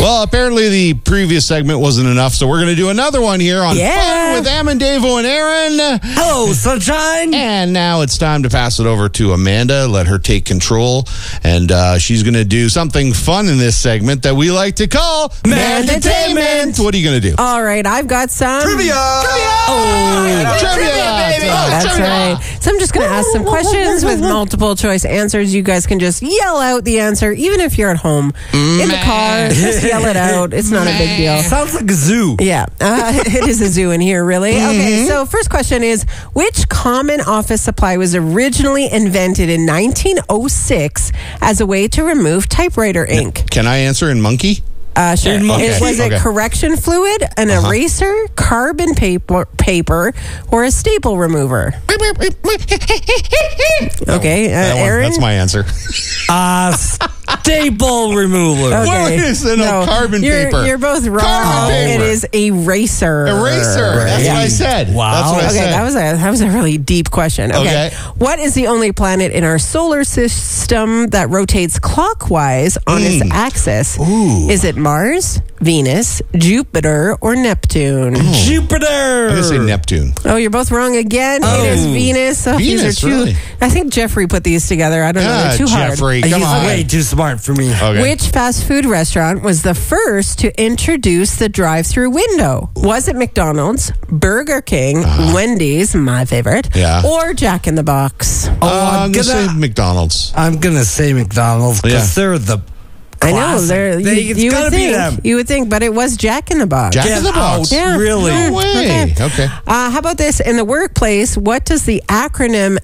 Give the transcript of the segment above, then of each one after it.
Well, apparently the previous segment wasn't enough, so we're going to do another one here on Fun with Am and Davo and Aaron. Hello, sunshine. And now it's time to pass it over to Amanda. Let her take control. And she's going to do something fun in this segment that we like to call Mandatainment. What are you going to do? All right, I've got some Trivia. Oh, Trivia, baby. That's right. So I'm just going to ask some questions with multiple choice answers. You guys can just yell out the answer, even if you're at home, in the car. Just yell it out. It's not a big deal. Sounds like a zoo. Yeah, it is a zoo in here, really. Okay, so first question is, which common office supply was originally invented in 1906 as a way to remove typewriter ink? Can I answer in monkey? Sure. Okay. Was it correction fluid, an eraser, carbon paper, or a staple remover? Okay, Aaron? That's my answer. Staple remover. Okay. What is it? No, carbon paper. You're both wrong. Carbon paper. It is eraser. Eraser. That's what I said. Wow. That's what I Okay, said. that was a really deep question. Okay. What is the only planet in our solar system that rotates clockwise on its axis? Ooh. Is it Mars, Venus, Jupiter, or Neptune? Jupiter. I'm going to say Neptune. Oh, you're both wrong again. It is Venus. Oh, these Venus, are too. really? I think Jeffrey put these together. I don't know. They're too Jeffrey, hard. come He's on. way too smart for me. Okay. Which fast food restaurant was the first to introduce the drive-through window? Was it McDonald's, Burger King, Wendy's, my favorite, or Jack in the Box? I'm going to say McDonald's. I'm going to say McDonald's because they're the I know. classic. You gotta would be think. them. You would think, but it was Jack in the Box. Jack in the Box. Yeah. Really? No way. Okay. How about this? In the workplace, what does the acronym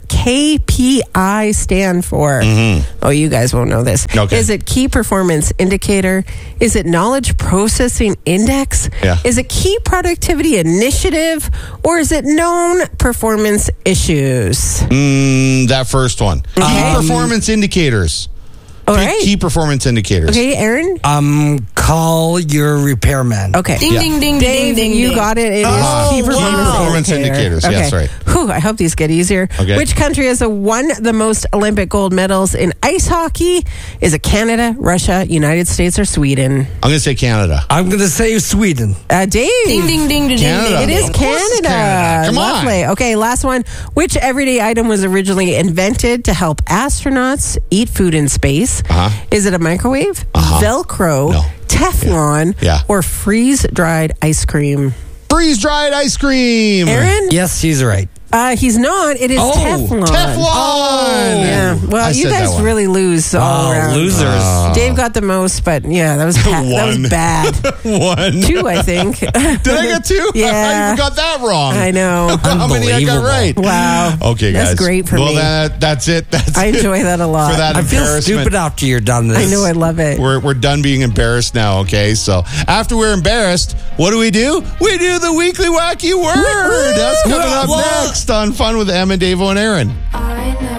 KPI stand for? Oh, you guys won't know this. Okay. Is it Key Performance Indicator? Is it Knowledge Processing Index? Yeah. Is it Key Productivity Initiative? Or is it Known Performance Issues? That first one. Key performance indicators. All right. Key performance indicators. Okay, Aaron? Call your repairman. Okay. Ding, ding, ding, Dave, ding, ding, you ding. got it. It is Key Performance indicators. Okay. Yes, right. Whew, I hope these get easier. Okay. Which country has won the most Olympic gold medals in ice hockey? Is it Canada, Russia, United States, or Sweden? I'm going to say Canada. I'm going to say Sweden. Dave. Ding, ding, ding, ding, Canada. ding, It ding. is Of course it's Canada. Canada. Come on. Lovely. Okay, last one. Which everyday item was originally invented to help astronauts eat food in space? Is it a microwave, Velcro, No. Teflon, Yeah. or freeze-dried ice cream? Freeze-dried ice cream. Aaron? Yes, he's right. He's not. It is Teflon. Teflon. Yeah. Well, I you said that guys one. really lose all around. Losers. Dave got the most, but yeah, that was that was One. bad. 1. 2, I think. Did I get 2? Yeah. I even got that wrong. I know. How many I got Unbelievable. right? Wow. Okay, guys. That's great for me. Well, that's it. That's I it enjoy that a lot. for that I feel embarrassment. stupid after you're done this. I know. I love it. We're done being embarrassed now, okay? So after we're embarrassed, what do? We do the weekly wacky word. That's coming up next on Fun with Em and Davo and Aaron.